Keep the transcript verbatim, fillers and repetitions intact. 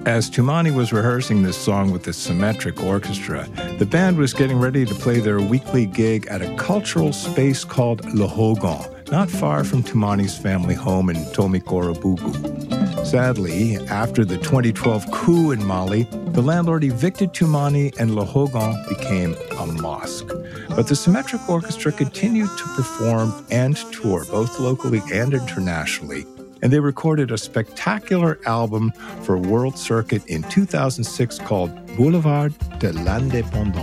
As Toumani was rehearsing this song with the Symmetric Orchestra, the band was getting ready to play their weekly gig at a cultural space called Le Hogan, not far from Toumani's family home in Tomikoro-Bougou. Sadly, after the twenty twelve coup in Mali, the landlord evicted Toumani and Le Hogan became a mosque. But the Symmetric Orchestra continued to perform and tour, both locally and internationally, and they recorded a spectacular album for World Circuit in two thousand six called Boulevard de l'Indépendance.